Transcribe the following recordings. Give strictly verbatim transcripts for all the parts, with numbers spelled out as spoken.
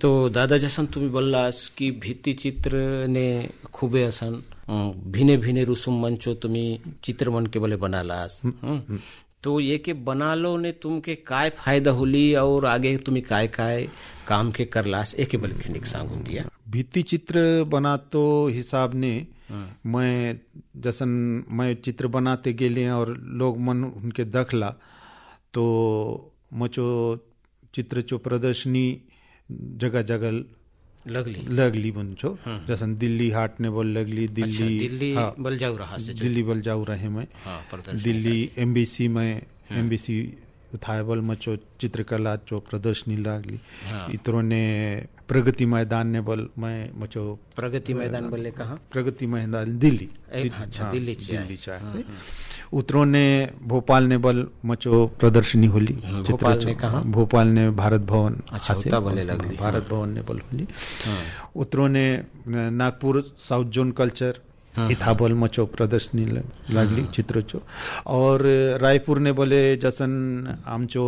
तो दादा जसन तुम्ही बोललास की भित्ती चित्र ने खूबे असन भिने भिने रुसुम मंचो तुम्ही चित्र मन के बोले बनालास। तो ये के बनालो ने तुमके काय फायदा होली और आगे तुम्ही काय काय काम के करलास एक बोले फिनिक सांगून दिया। भित्ती चित्र बनातो हिसाब ने मैं जसन मैं चित्र बनाते गेले और लोग मन उनके दखला तो मचो चित्र चो प्रदर्शनी जगह जगह लगली लगली बंचो जसन दिल्ली हाट ने बोल लगली दिल्ली अच्छा, दिल्ली हाँ, बल जाऊ रहा से दिल्ली बल जाऊ रहे मैं हाँ, दिल्ली एमबीसी में एमबीसी थायबल मचो चित्रकला चो प्रदर्शनी लागली हाँ। इतरो ने प्रगति मैदान ने बल मैं मचो प्रगति मैदान बोले कहाँ प्रगति मैदान दिल्ली अच्छा हाँ, दिल्ली दिल्ली चाहे उतरो ने भोपाल ने बल मचो प्रदर्शनी होली भोपाल ने कहाँ भोपाल ने भारत भवन अच्छा बोले लगली भारत भवन ने बल होली उतरो ने नागपुर साउथ जोन कल्चर इथाबल मचो प्रदर्शनी लागली चित्र चो और रायपुर ने बोले जसन आमचो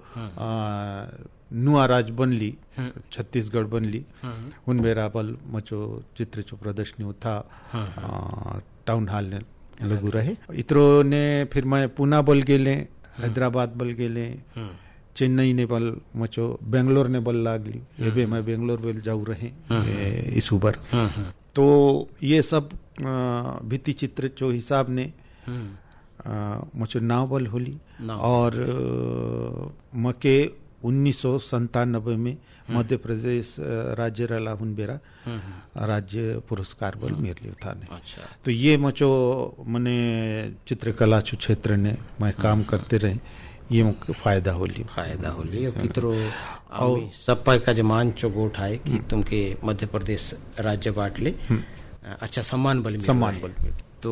नुआ राज बनली छत्तीसगढ़ बनली उन बेरा बल मचो चित्र चो प्रदर्शनी था टाउन हॉल ने लगू रहे इतरो ने फिर मैं पुणे बल गेले हैदराबाद बल गेले चेन्नई ने बल मचो बेंगलोर ने बल लागली एबे मैं बेंगलोर बल जाऊ रहे इस उबर तो ये सब भित्ती चित्र जो हिसाब ने मुझे नाव बल होली और मके उन्नीस सौ संतानबे में मध्य प्रदेश राज्य रलाहुन बेरा राज्य पुरस्कार बल मेरे लिए था ने अच्छा। तो ये मचो मने चित्रकला चो क्षेत्र ने मैं काम करते रहे ये मुख्य फायदा होली फायदा होली कितरो और सब का जमान चो गोठ आए कि तुमके मध्य प्रदेश राज्य बाटले अच्छा सम्मान बल सम्मान बल तो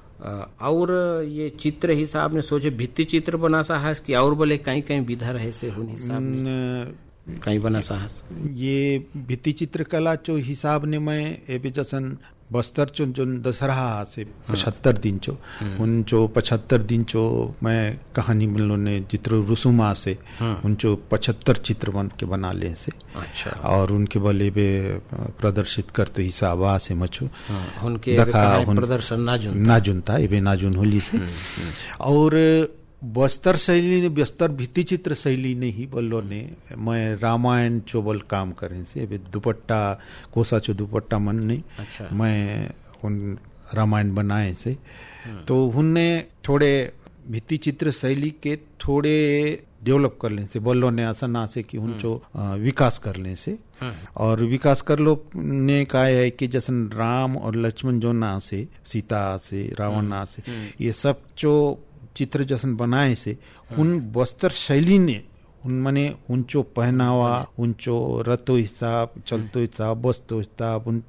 और ये चित्र हिसाब ने सोचे भित्ती चित्र बना साहस कि और बोले कहीं कहीं विधा रहे से हुन हिसाब ने कहीं बना साहस ये भित्ती चित्रकला चो हिसाब ने मैं एबे जसन बस्तर चो जो दशहरा से पचहत्तर दिन चो उन चो पचहत्तर दिन चो मैं कहानी मिलो ने चित्र रुसुमा से उन चो पचहत्तर चित्र बन के बना ले से अच्छा और उनके बले बे प्रदर्शित करते हिसाब आ से मचो उनके प्रदर्शन नाजुन नाजुनता एबे नाजुन होली से और बस्तर शैली ने बस्तर भित्ती चित्र शैली ने ही बल्लो ने मैं रामायण चो बल काम करें से अभी दुपट्टा कोसा चो दुपट्टा मन नहीं अच्छा। मैं उन रामायण बनाए से तो उनने थोड़े भित्ती चित्र शैली के थोड़े डेवलप कर लें से बल्लो ने ऐसा ना से कि उनको विकास कर लें से और विकास कर लो ने कहा है कि जैसे राम और लक्ष्मण जो ना से सीता से रावण ना से ये सब जो चित्र जैसन बनाए से उन बस्तर शैली ने उन मने उनचो पहनावा उनचो रतो हिसाब चलतो हिसाब बस्तो हिसाब उन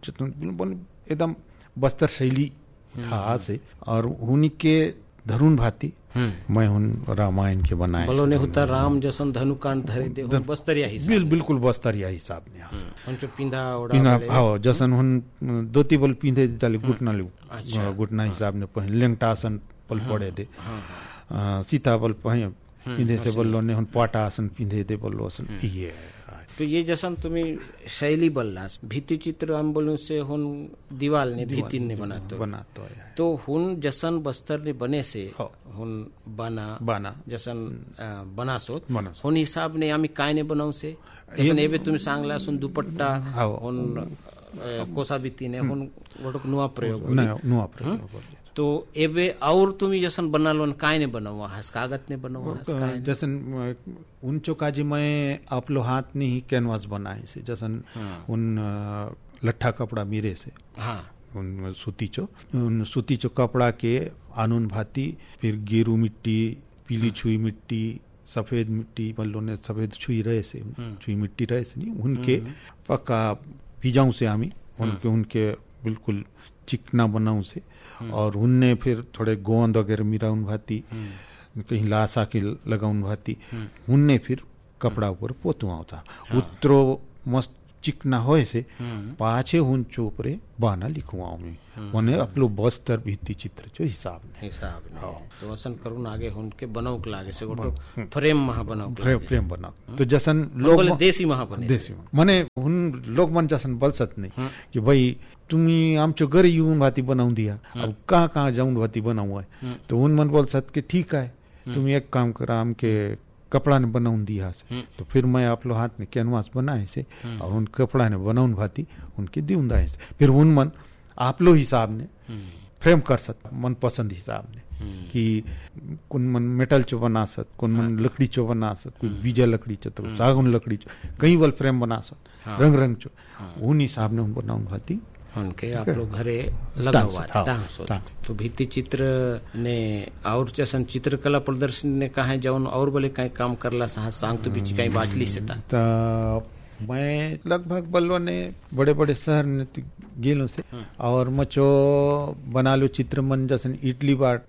एकदम बस्तर शैली था से और उनके धरुन भांति मैं उन रामायण के बनाए बोलो ने होता राम जैसन धनुकांड धरे दे उन बस्तरिया हिसाब बिल, बिल्कुल बस्तरिया हिसाब ने उनचो पिंधा ओड़ा पिंधा हाँ जैसन उन दोती बल पिंधे जाले घुटना ले घुटना हिसाब ने पहन लेंगटासन पल पड़े दे सीता बल पहन पिंधे से बोलो ने पाटा आसन पिंधे दे बोलो आसन ये तो ये जसन तुम्हें शैली बल्लास भित्ती चित्र हम बोलूं से हुन दीवाल ने भित्ती ने बनातो बनातो है तो हुन जसन बस्तर ने बने से हुन बना बना जसन बना सो हुन हिसाब ने आमी काय ने बनाऊ से जसन एबे तुम सांगला सुन दुपट्टा हुन कोसा भित्ती ने हुन वडक नुआ प्रयोग नुआ प्रयोग तो एबे और तुम जैसन बना लो काय ने बनाओ हस कागज ने बनाओ जैसन उनचो काजी मैं आप लो हाथ ने ही कैनवास बनाए से जैसन उन लट्ठा कपड़ा मेरे से हाँ उन सूती चो उन सूती चो कपड़ा के आनून भाती फिर गेरू मिट्टी पीली छुई मिट्टी सफेद मिट्टी बल्लो ने सफेद छुई रहे से छुई मिट्टी रहे से नहीं उनके पक्का भिजाऊ से आमी उनके उनके बिल्कुल चिकना बनाऊ से और उनने फिर थोड़े गोंद वगैरह मिरा उन भाती कहीं लाशा के लगा उन भाती उनने फिर कपड़ा ऊपर पोतुआ होता उतरो मस्त चिकना होए से पाछे हुन चोपरे बाना लिखवाओ में मने अपलो बस्तर भित्ति चित्र जो हिसाब ने हिसाब ने तो असन करून आगे हुन के बनाउक लागे से गोटो फ्रेम महा बनाउक फ्रेम फ्रेम बना तो जसन लोग बोले देसी महा बने देसी मने हुन लोग मन जसन बलसत नहीं कि भाई तुम्ही आमचो घर येऊन भाती बनवून दिया अब कहाँ कहाँ जाऊन भाती बनाऊ है तो हुन मन बोलसत की ठीक है तुम्ही एक काम करा आमके कपड़ा ने बनाऊन दिया से तो फिर मैं आप लो हाथ में कैनवास बनाए से और उन कपड़ा ने बनाऊन भाती उनके दिउन दाए से फिर उन मन आप लो हिसाब ने फ्रेम कर सकता मन पसंद हिसाब ने कि कुन मन मेटल चो बना सक कुन मन लकड़ी चो बना सक कोई बीजा लकड़ी चो तो सागुन लकड़ी चो कई बल फ्रेम बना सक रंग रंग चो उन हिसाब ने उन बनाऊन भाती उनके आप लोग घरे लगा हुआ था तो भित्ति चित्र ने और जैसन चित्रकला प्रदर्शनी ने कहा जाऊन और बोले कहीं काम करला साहस सांग तो बीच कहीं बाटली से था तो मैं लगभग बल्लो ने बड़े बड़े शहर ने गेलो से और मचो बना लो चित्र मन जैसे इटली बाट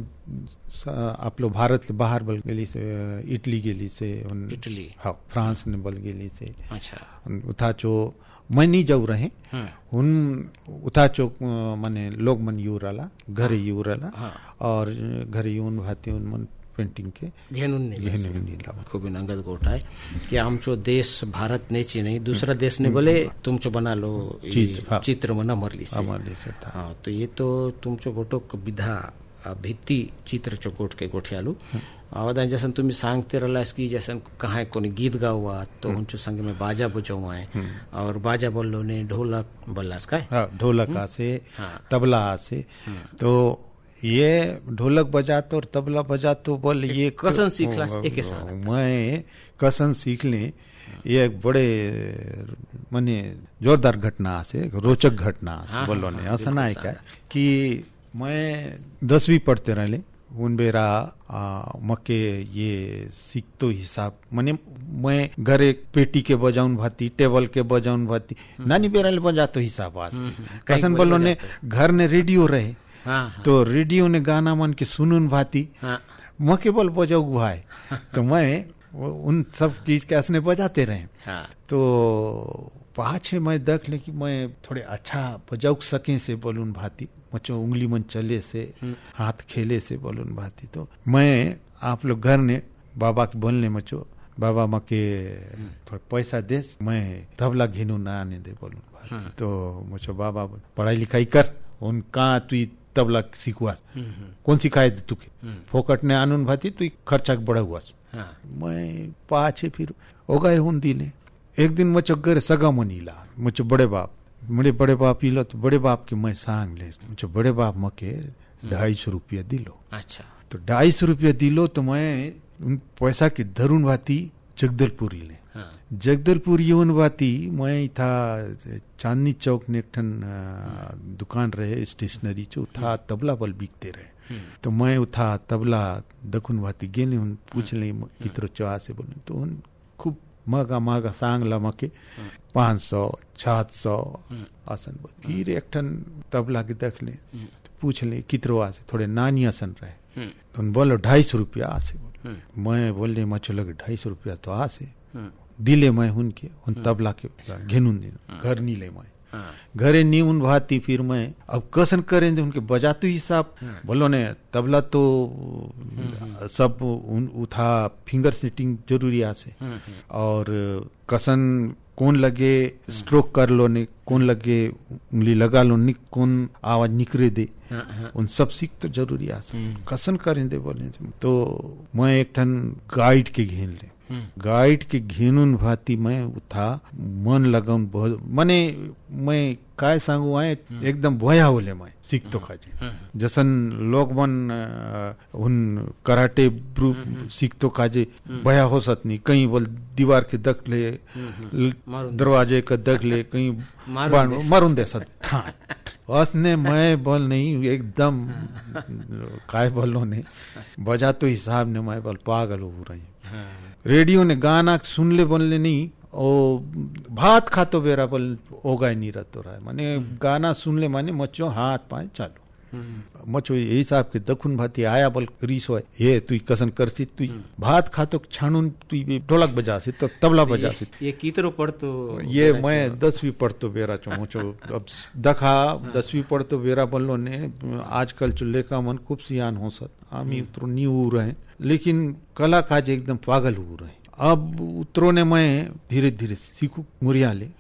आप लोग भारत के बाहर बल गेली से इटली गेली से इटली हाँ फ्रांस ने बल गेली से अच्छा उठा चो मैं नहीं जाऊ रहे उन उठा चो मने लोग मन यू रला घर यू रला और घर यून भाती उन मन पेंटिंग के घेनुन नहीं खूब नंगत गोटा है कि आमचो देश भारत नेची नहीं दूसरा देश ने बोले तुमचो बना लो चित्र मना मरली से हाँ तो ये तो तुमचो गोटो विधा भित्ती चित्र चो गोट के गोठियालू आवादा जैसन तुम्ही सांगते रलास की जैसन कहाँ कोनी गीत गावा तो उनचो संग में बाजा बजाऊ आए और बाजा बोलो ने ढोलक बल्लास का ढोलक आसे तबला आसे तो ये ढोलक बजाते और तबला बजाते बोल ये कसन सीखला एक साथ मैं कसन सीख ले ये एक बड़े माने जोरदार घटना से रोचक घटना से बोलो ने ऐसा ना है क्या कि मैं दसवीं पढ़ते रहे उन बेरा मके ये सीख तो हिसाब मने मैं घर एक पेटी के बजाउन भाती टेबल के बजाउन भाती नानी बेरा बजा तो हिसाब आज कसन बोलो ने घर ने रेडियो रहे हाँ, हाँ। तो रेडियो ने गाना मन के सुनून भाती हाँ। मैं केवल बजाऊ भाई तो मैं उन सब चीज के असने बजाते रहे हाँ। तो पाछे मैं देख ले कि मैं थोड़े अच्छा बजाऊ सके से बोलून भाती मचो उंगली मन चले से हाथ खेले से बोलून भाती तो मैं आप लोग घर ने बाबा के बोलने मचो बाबा मके थोड़ा पैसा दे मैं तबला घेनू ना आने दे बोलून भाती तो मचो बाबा पढ़ाई लिखाई कर उन कहाँ तु तबला सीखुआ कौन सिखाए तुके फोकट ने आनुन भाती तु खर्चा बढ़ा हुआ मैं पाछे फिर हो गए हुन दिले एक दिन मचो घर सगा मनीला मुझे बड़े बाप मेरे बड़े बाप इलो तो बड़े बाप के मैं सांग ले मुझे बड़े बाप मके ढाई सौ रुपया दिलो अच्छा तो ढाई सौ रुपया दिलो तो मैं उन पैसा की धरुन भाती जगदलपुरी ले हाँ। जगदलपुर यून बाती मैं था चांदनी चौक ने एक दुकान रहे स्टेशनरी चो था तबला बल बिकते रहे तो मैं उठा तबला दखुन बाती गेले उन पूछ ले कितरो चौहा से बोले तो उन खूब महंगा महंगा सांग ला मके पाँच सौ सात सौ आसन बोल फिर एक ठन तबला के देख ले पूछ ले कितरो आसे थोड़े नानी आसन रहे तो बोलो ढाई सौ रुपया आसे बोल मैं बोले मचो लगे ढाई सौ रुपया तो आसे दिले मैं उनके उन तबला के घेनुन दिन घर नहीं ले मैं घरे नी उन भाती फिर मैं अब कसन करेंगे उनके बजाते हिसाब बोलो ने तबला तो सब उन उठा फिंगर सेटिंग जरूरी आसे और कसन कौन लगे स्ट्रोक कर लो ने कौन लगे उंगली लगा लो नि कौन आवाज निकले दे उन सब सीख तो जरूरी आसे कसन करेंगे बोले तो मैं एक ठन गाइड के घेन ले गाइड के घेनुन भाती मैं उठा मन लगाउन मने मैं काय सांगू आए एकदम भया होले मैं सीख तो खाजे जसन लोग मन उन कराटे सीख तो खाजे भया हो सत नहीं कहीं बोल दीवार के दख ले दरवाजे का दख ले कहीं मारून दे सत उसने मैं बोल नहीं एकदम काय बोलो ने बजा तो हिसाब ने मैं बोल पागल हो रही रेडियो ने गाना सुन ले बोलने नहीं ओ भात खातो बेरा बोल ओगा नहीं रहतो रहा है माने गाना सुन ले माने मचो हाथ पाए चालू मचो ये हिसाब के दखुन भाती आया बल रीस होय ये तु कसन करसी तु भात खातो छाणून तु ढोलक बजासी तो तबला बजासी ये कितरो पढ़तो ये मैं दसवीं पढ़तो बेरा चो मुचो अब दखा दसवीं पढ़तो बेरा बल्लो ने आजकल चुल्ले का मन खूब सियान हो सत आमी उतरो नी हो रहे लेकिन कला काज एकदम पागल हो रहे अब उतरो ने मैं धीरे धीरे सीखू मुरिया ले